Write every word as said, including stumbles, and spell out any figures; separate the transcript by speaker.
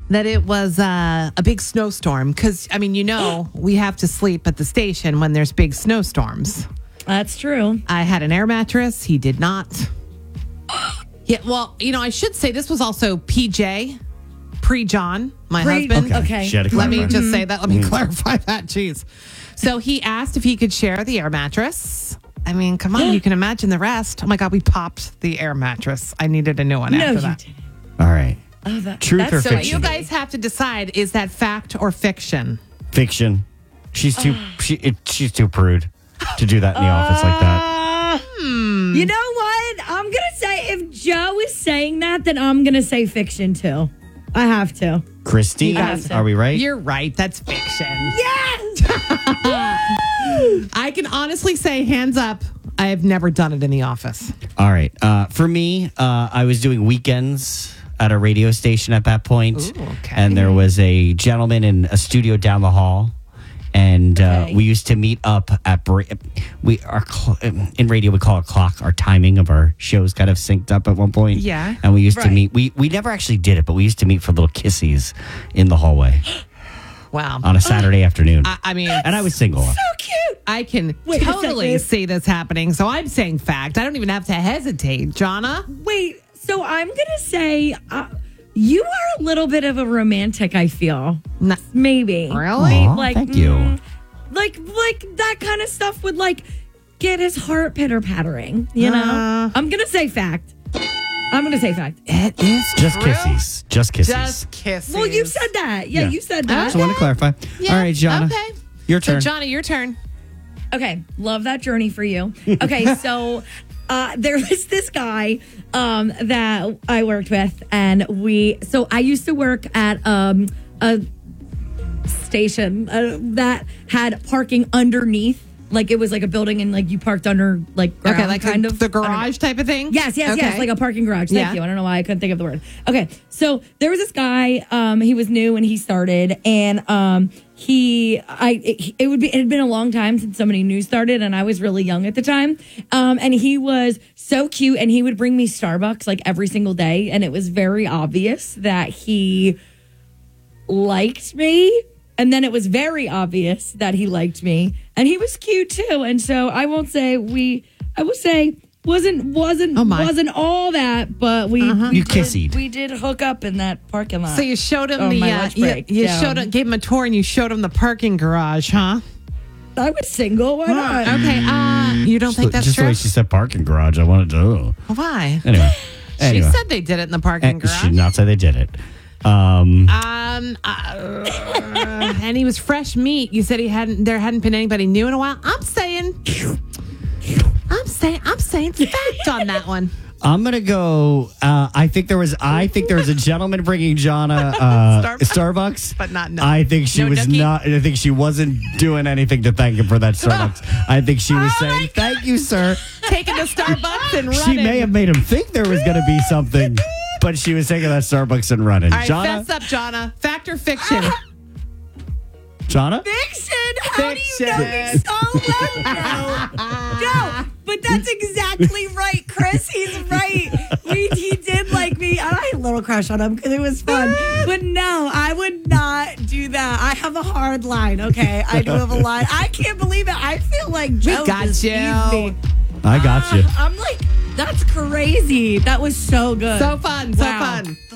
Speaker 1: that it was uh, a big snowstorm. Because, I mean, you know, we have to sleep at the station when there's big snowstorms.
Speaker 2: That's true.
Speaker 1: I had an air mattress. He did not. Yeah, well, you know, I should say this was also P J, pre-John, my
Speaker 2: Pre-
Speaker 1: husband.
Speaker 2: Okay. Okay.
Speaker 3: She had to
Speaker 1: Let me
Speaker 3: clarify.
Speaker 1: just say that. Let me clarify that. Jeez. So he asked if he could share the air mattress. I mean, come on, you can imagine the rest. Oh my God, we popped the air mattress. I needed a new one
Speaker 2: No,
Speaker 1: after
Speaker 2: you
Speaker 1: that.
Speaker 2: didn't.
Speaker 3: All right.
Speaker 2: Oh, that,
Speaker 3: Truth
Speaker 2: that's
Speaker 3: or
Speaker 2: so
Speaker 3: fiction?
Speaker 1: You
Speaker 2: easy.
Speaker 1: guys have to decide, is that fact or fiction?
Speaker 3: Fiction. She's too she it, she's too prude to do that in the office like that.
Speaker 2: Uh, You know what? I'm going to say if Joe is saying that, then I'm going to say fiction too. I have to.
Speaker 3: Christy,
Speaker 2: have to.
Speaker 3: are we right?
Speaker 1: You're right. That's fiction.
Speaker 2: Yes!
Speaker 1: I can honestly say, hands up, I have never done it in the office.
Speaker 3: All right. Uh, for me, uh, I was doing weekends at a radio station at that point.
Speaker 1: Ooh, okay.
Speaker 3: And there was a gentleman in a studio down the hall. And uh,
Speaker 2: Okay.
Speaker 3: we used to meet up at bra- we our cl- in radio we call it clock. Our timing of our shows kind of synced up at one point.
Speaker 1: Yeah.
Speaker 3: and we used to
Speaker 2: Right.
Speaker 3: meet. We we never actually did it, but we used to meet for little kissies in the hallway
Speaker 1: Wow.
Speaker 3: on a Saturday afternoon.
Speaker 1: I, I mean,
Speaker 3: and I was single.
Speaker 2: So cute.
Speaker 1: I can
Speaker 2: Wait a
Speaker 1: totally
Speaker 2: second.
Speaker 1: see this happening. So I'm saying fact. I don't even have to hesitate. Jonna?
Speaker 2: Wait, so I'm going to say uh, you are a little bit of a romantic, I feel.
Speaker 1: No.
Speaker 2: Maybe.
Speaker 1: Really?
Speaker 2: Maybe,
Speaker 3: Aw, thank you.
Speaker 2: Like, like that kind of stuff would like get his heart pitter pattering, you know?
Speaker 1: Uh.
Speaker 2: I'm going to say fact. I'm going to say fact.
Speaker 1: It is
Speaker 3: Just
Speaker 1: true.
Speaker 3: kissies. Just kisses.
Speaker 1: Just kisses.
Speaker 2: Well, you said that. Yeah,
Speaker 3: Yeah.
Speaker 2: you said that.
Speaker 3: So I want to clarify.
Speaker 1: Yeah,
Speaker 3: All right, Jonna.
Speaker 1: Okay.
Speaker 3: Your turn.
Speaker 1: So, Johnny, your turn.
Speaker 2: Okay, love that journey for you. Okay, so uh, there was this guy um, that I worked with, and we. So I used to work at um, a station uh, that had parking underneath. Like it was like a building, and like you parked under like ground,
Speaker 1: Okay, like
Speaker 2: kind
Speaker 1: the,
Speaker 2: of
Speaker 1: the
Speaker 2: I don't know.
Speaker 1: garage type of thing?
Speaker 2: Yes, yes,
Speaker 1: Okay.
Speaker 2: yes, like a parking garage. Thank
Speaker 1: Yeah.
Speaker 2: you. I don't know why I couldn't think of the word. Okay, so there was this guy. Um, he was new when he started, and um, he, I, it, it would be. It had been a long time since somebody new started, and I was really young at the time. Um, and he was so cute, and he would bring me Starbucks like every single day, and it was very obvious that he liked me. And then it was very obvious that he liked me, and he was cute too. And so I won't say we. I will say wasn't wasn't
Speaker 1: Oh my.
Speaker 2: wasn't all that, but we we
Speaker 3: You
Speaker 2: did-
Speaker 3: kissied.
Speaker 2: We did hook up in that parking lot.
Speaker 1: So you showed him
Speaker 2: Oh,
Speaker 1: the,
Speaker 2: my
Speaker 1: uh,
Speaker 2: lunch
Speaker 1: you,
Speaker 2: break,
Speaker 1: you
Speaker 2: yeah.
Speaker 1: showed him, gave him a tour and you showed him the parking garage, huh?
Speaker 2: I was single. Why not?
Speaker 1: Okay, uh, you don't think that's
Speaker 3: Just
Speaker 1: true?
Speaker 3: the way she said parking garage, I wanted to.
Speaker 1: Why?
Speaker 3: Anyway. anyway.
Speaker 1: She said they did it in the parking
Speaker 3: And
Speaker 1: garage.
Speaker 3: she did not say they did it. Um,
Speaker 1: Um, uh, and he was fresh meat. You said he hadn't. There hadn't been anybody new in a while. I'm saying, I'm saying, I'm saying fact on that one.
Speaker 3: I'm gonna go. Uh, I think there was. I think there was a gentleman bringing Jonna uh,
Speaker 1: Starbucks.
Speaker 3: Starbucks,
Speaker 1: But not no-
Speaker 3: I think she
Speaker 1: no
Speaker 3: was
Speaker 1: nookie?
Speaker 3: not. I think she wasn't doing anything to thank him for that Starbucks. I think she was
Speaker 1: Oh my
Speaker 3: saying, "Thank you, sir."
Speaker 1: Taking the Starbucks and running.
Speaker 3: She may have made him think there was gonna be something, but she was taking that Starbucks and running.
Speaker 1: All right,
Speaker 3: Jonna,
Speaker 1: fess up, Jonna. Fact or fiction?
Speaker 3: Jonna.
Speaker 2: Fiction. How do you know
Speaker 1: Fiction.
Speaker 2: me so well? No, no. But that's exactly right, Chris. He's right. We, he did like me. And I had a little crush on him because it was fun. But no, I would not do that. I have a hard line. Okay, I do have a line. I can't believe it. I feel like Joe
Speaker 1: got
Speaker 2: deceived
Speaker 1: you.
Speaker 2: me.
Speaker 3: I got you.
Speaker 2: I'm like, that's crazy. That was so good.
Speaker 1: So fun, so
Speaker 2: Wow.
Speaker 1: fun.